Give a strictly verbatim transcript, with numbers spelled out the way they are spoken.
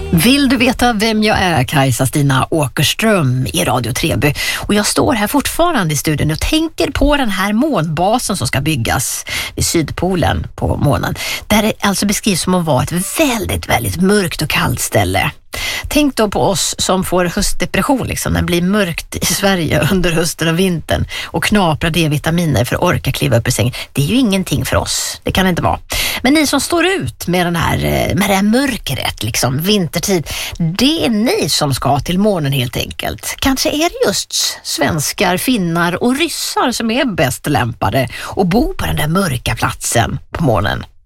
Vill du veta vem jag är? Kajsa Stina Åkerström i Radio Treby. Och jag står här fortfarande i studion och tänker på den här månbasen som ska byggas vid Sydpolen på månen. Där det alltså beskrivs som att vara ett väldigt, väldigt mörkt och kallt ställe. Tänk då på oss som får höstdepression liksom, när det blir mörkt i Sverige under hösten och vintern och knaprar D-vitaminer för att orka kliva upp i sängen. Det är ju ingenting för oss, det kan det inte vara. Men ni som står ut med, den här, med det här mörkret, liksom, vintertid, det är ni som ska till månen helt enkelt. Kanske är det just svenskar, finnar och ryssar som är bäst lämpade att bo på den där mörka platsen på månen.